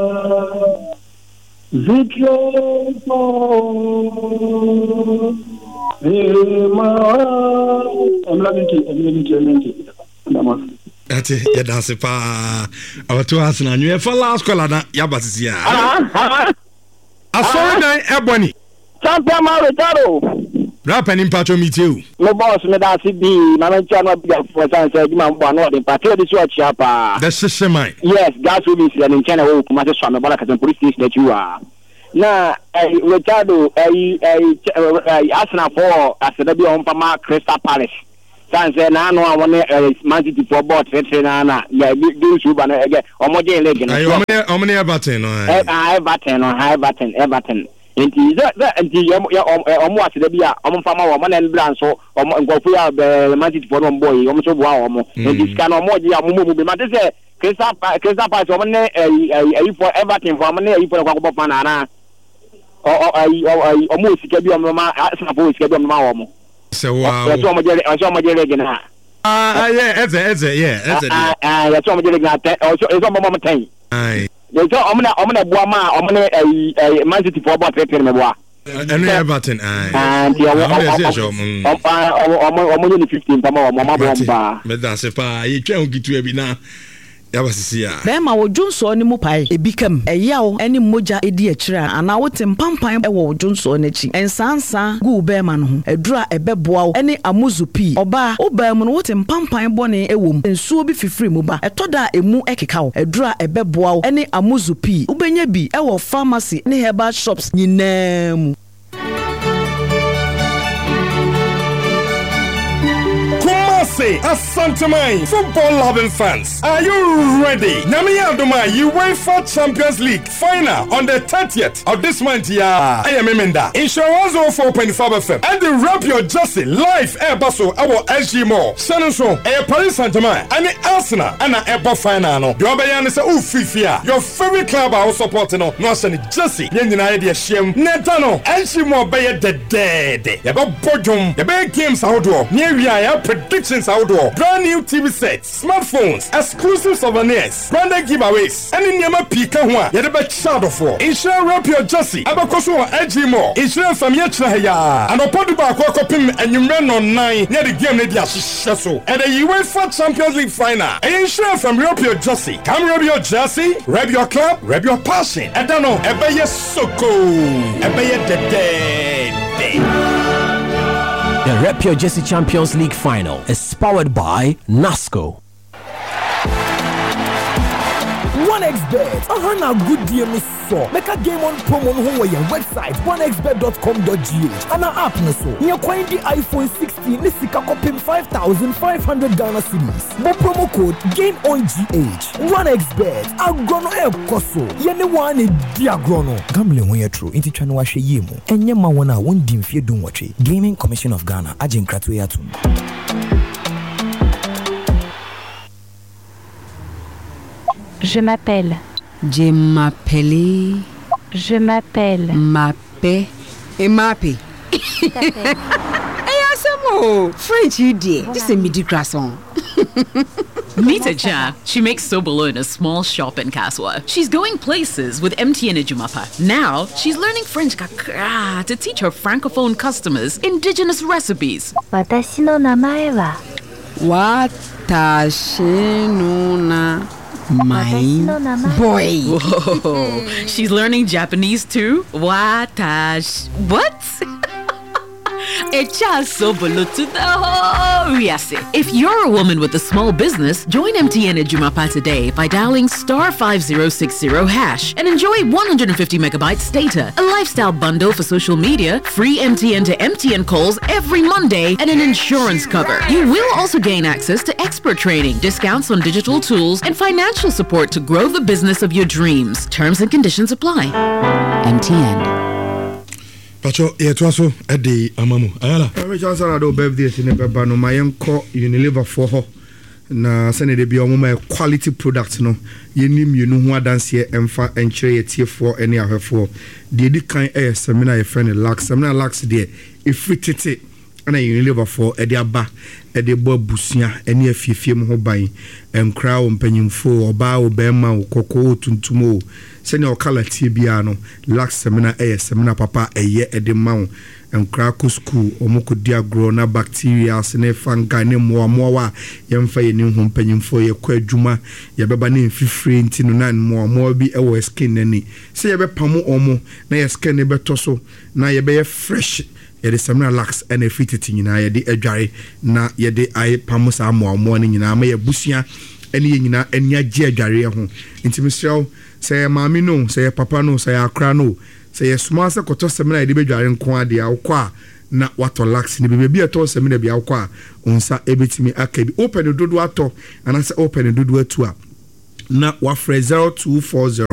That's it. Yeah, that's it. Our 2 hours now. You have for last call na Yabatisia. I saw that Ebony. Champion Maritaro. Rap and Impacho meet you. No boss, me that CB. My channel for Sunset. You man one of the patrol this watch chapa. That's the mine. Yes, gas will be in China. Oh, come on, swam about a police station that you are. Now, Richardo, Arsenal for as the be on Pama Crystal Palace. Sanse na no awon Man City for board na ya do suba na again omoje leg na omne Everton no Everton enti that enti omo ase da bia omo fama wo na nbra so omo ngofu ya Man City for no boy omo so boa omo enti scan omoje amumu be mate se Crystal Palace omo ne for Everton for omo ne for kwakọ pa na na omo sika bi omo ma Arsenal for sika bi omo ma omo. So wow. That's what I'm doing now. Yeah, that's that's what I'm doing now. Also, it's on my time. Aye. So I'm gonna boy Man City for about 3 me boy. And Everton, aye. And I'm 15 bomba. But that's if you can't get to every now. Bema wo Johnson ni mu pai ebikam eyawo eni moja edi akira ana wote mpampan ewo Johnson n'echi ensansa gu bema no ho edura ebeboa wo eni amuzupi oba oba mu no wote mpampan bone ewom ensuo bi fifiri mu ba etoda emu ekeka wo edura ebeboa wo eni amuzupi ubenya bi ewo pharmacy ne herbal shops nyinam. Asantamai, football-loving fans, are you ready? Namia Doma, UEFA Champions League final on the 30th of this month. Yeah, I am Emenda. Insurance 4.5 FM and the Rap Your Jersey live air basso our SG Mall. Shannon Paris Saint-Germain and the Arsenal and the Air final. No, you are say Fifia. Your favorite club are supporting no Shannon Jersey. Yendina idea shame. Netano SG Mall bay the dead. Yaba podium. Yaba games outdoor. Near we are predictions outdoor. Brand new TV sets, smartphones, exclusive souvenirs, branded giveaways, and in Yama Pika Hua, Yadaba Shadow for. Insure Rap Your Jersey, Abakoso Edgy More, Insure Famia Chahaya, and Opoduba Kwakopim, and you ran on 9 near the game Nadia Shishaso, and the UEFA Champions League final. Insure from Rap Your Jersey. Come Rap Your Jersey, Rap Your Club, Rap Your Passion. And don't know, Ebeye Soko, Ebeye the Dead. The Rap Your Jersey Champions League final is powered by NASCO. 1xBet. Now good deal me so. Make a game on promo on your website 1xBet.com.gh and our app na so. You find the iPhone 16 ni sika kopim 5,500 Ghana cedis. Mo promo code GAMEONGH. 1xBet. Agrono e koso. Yene one di agrono. Gambling when you true. Inti chanu wa hwe yemu. Enye ma wona won di mfie dum watwe. Gaming Commission of Ghana agent kratwe yatum. Je m'appelle. Je m'appelle. Je m'appelle. Mappé. Et mappé. French, you dear. This is a midi croissant. Meet a Jam. She makes sobolo in a small shop in Kaswa. She's going places with MTN Ejumapa. Now, she's learning French kakra to teach her francophone customers indigenous recipes. Watashi no namae wa. Watashi no na. My boy. Whoa. She's learning Japanese too? Watash. What? If you're a woman with a small business, join MTN Ejumapa today by dialing *5060# and enjoy 150 megabytes data, a lifestyle bundle for social media, free MTN to MTN calls every Monday, and an insurance cover. You will also gain access to expert training, discounts on digital tools, and financial support to grow the business of your dreams. Terms and conditions apply. MTN. Pacho, so at the Amamu. Ayala. I do birthday in the Bano, my uncle Unilever for her. Na send it be a quality product. No, you know what dance here and far and tray tier for any of her for. The kind air seminar a friend lax, seminar lax there. If we take it, and I Unilever for a dear ba, a dear bob busia, any of your film who buy and crown penny for or bow, bema, or cocoa to tomorrow. sene o kala tie bia no lax seminar seminar papa ede mawo enkrako school omoko diagro na bacteria sene fungi ne moa yemfa ye ne ho mpanyimfo ye kwa adwuma ye beba ne mfifire ntino na moa bi ewo skin nani se ye be pamo omo na ye skin ne beto so na ye be fresh ye de seminar lax and fititi nyina ye de adware na ye de ai pamo sa moa ne nyina ma ye busua ene ye nyina enya gye adware ho intimisrew say maami no say papa no say akra no say small say koto seminar de bedware nko ade akwa na wato lax ni bebi ato seminar bia akwa onsa ebetimi akabi open dodo ato anasa open dodo atu a na wa frɛ 0240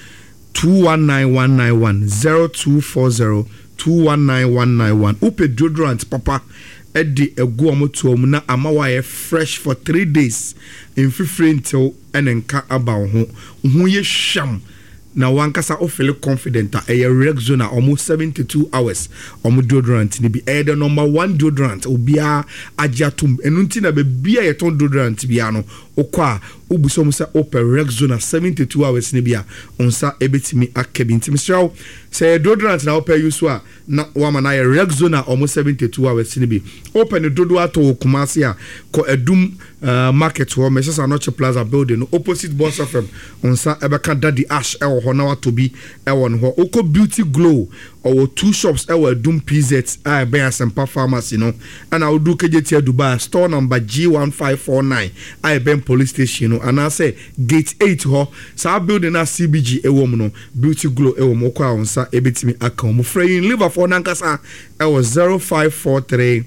219191 0240 219191 open deodorant papa edi egu omoto mu na amawa ye fresh for 3 days in free until enenka aba ho ye sham na wankasa o feel confident a Rexona almost 72 hours deodorant ni bi the number 1 deodorant obia agiatum enunti na be bia ye ton deodorant bia no okwa obuso mu se open Rexona 72 hours ni bia onsa ebetimi akabi ntimi straw say deodorant na open use a na wama na Rexona almost 72 hours ni bi open dodo ato Kumasi a ko edum market ho Mrs. Anoche Plaza building opposite Boss FM onsa ebeka Daddy Ash ho na wato bi ewon ho oko Beauty Glow or 2 shops ewo Doom PZ be Asempa Pharmacy no ana odu kejetia Dubai store number G1549 Ben police station no and I say gate 8 ho sa building na CBG ewo mu no Beauty Glow ewo mo kwa onsa ebetimi aka mo free liver for nankasa ewo 0543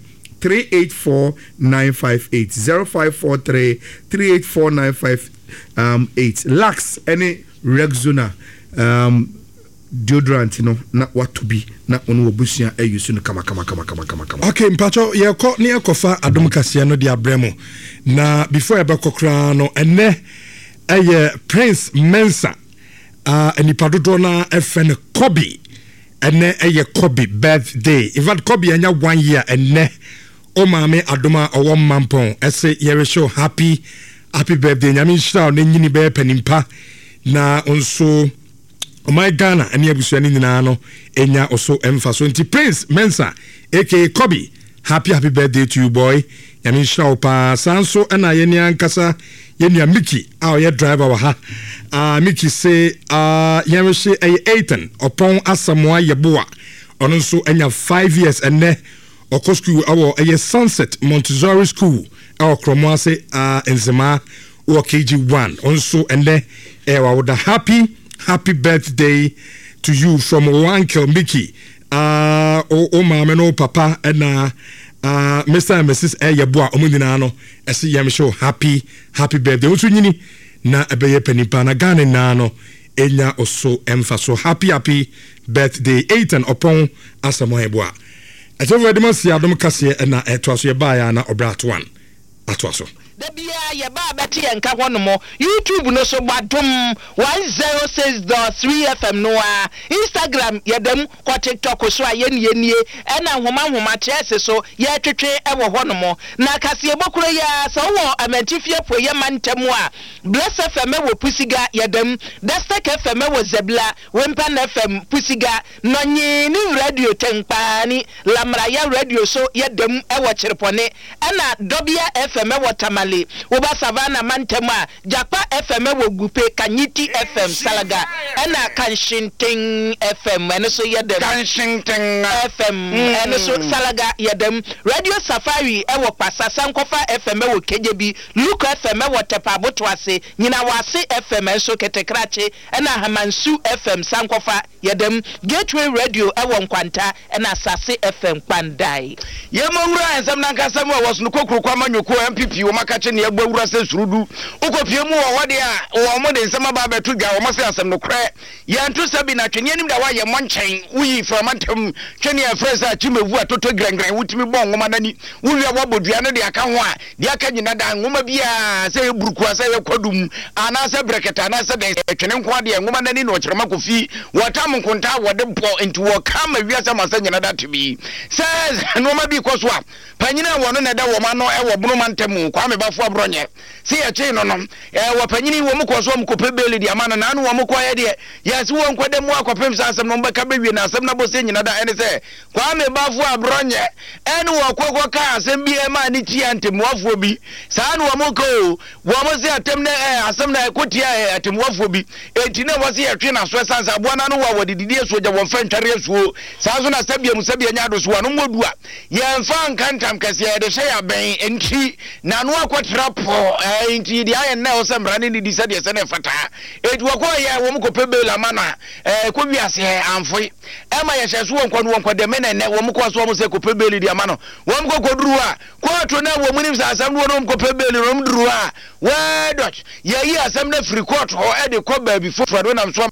384-958 0543 384-958 lax any Rexona deodorant no na watubi na onu obusia ayusu no kama okay mpacho ye ko ne ekofa adom kase no dia bremo na before ebekokra no ene Prince Mensa enipadodo na FN Kobe ene Kobe birthday in fact Kobe anya 1 year ene o maame adoma owo mampon ese ye show happy birthday nyame nshira na nyini be panimpa na onso my Ghana ene abusuani nyina no enya oso emfa so nti Prince Mensa aka Kobe happy birthday to you boy nyame nshira opa sanso na ye ni ankasa ye ni Mickey ye driver wa ha Mickey say ye she Ethan upon asamoa yeboa ono nso enya 5 years ene Oko school awo Sunset Montessori school awo Kromase enzema o KG1 also ende with a happy birthday to you from Uncle Mickey o mama no papa and Mr. and Mrs. Eyeboa omudina no esi yam show happy birthday unso nyini na ebeye panipa na Ghana na no enya oso emfa so happy birthday 8 and upon Asamoah Eyeboa. It's over the month, Adam Cassia, and it was your buyer, and Obrat one. That was so. The beer, your Betty and Kawanamo, YouTube no so bad 106.3 FM Noah, Instagram, Yadam, kwa TikTok, so yen, and a woman who chess so ye to trade ever one more. Na Cassia Bokuya, so I meant if you for your man Temwa. Bless FM wo Pussiga, Yadam, Dastak FM was Zebla, Wimpan FM, Pussiga, Nonye, new radio Tengpani, Lamraya radio so Yadam, Ewa Cherpone, Anna Dobia FM Watamali. Uba Savana Mantema, Japa FM wo Gupe, Kanyiti FM Salaga, Ena Kanshinting FM, and so Yadem Kanshinting FM, and so Salaga Yadem, Radio Safari, Ewo Pasa, Sankofa FM wo KJB, Luke FM wo Tepabotwase, Ninawase FM, and so Ketekrache, Ena Hamansu FM Sankofa Yadem, Gateway Radio Ewo Nkwanta, and Asase FM Pandai. Yamura and Samnakasamo was Nuko Kwamanyuko MPP, Omakachen Yabura says Rudu, Ukopiamu, Wadia, or more than some about Tuga, or Massa no crack. Yantu Sabina, Kenyan, the way one chain, we from Antum, Kenya Fresa, Chimu, Toto Grand, which me bon, Womanani, we are Wabu, Diana, the Akawa, the Akanada, Wumabia, say Brukwa, say Kodum, Anasa Bracket, Anasa, Kenan Quadi, and Womanani, or Chamakofi, Watamu Konta, what them pour into a come, if you have some Sanada to be. Says, no, maybe because what? Panina, one another woman, or Brumantemu, Kwame bafo abronye se ye che no no wapanyini wo mko so mko pebeli di amana na anu wo mko ye de yes wo nkwade mu akopem sa asem no mbeka bewie na asem na bose nyina da ene se kwa me bafo abronye ene wo kwakwa ka asem bi e ma ni ti antem wafo bi sa anu wo mko wo mo se atem na asem na kotia atem wafo bi enti na wo se ye twe na so sansa abo na no wo dididi esoja wo fa ntware esuo sa so na sabia mu sabia nya do so no modua ye mfa nkantam kase ye de hye ya ben enti na no akotra po enti di aye na o se mra ne di sade se na fata eti wo ko ye wo mko pebela mana ko wiase amfoi e ma ye hye so won kwa de menene wo mko so wo se ko pebeli di amano wo mko koduru a ko to na wo munim sa asam wo mko pebeli rom duru a we dot ye yi asam na free court ho e de ko ba bi fo do na so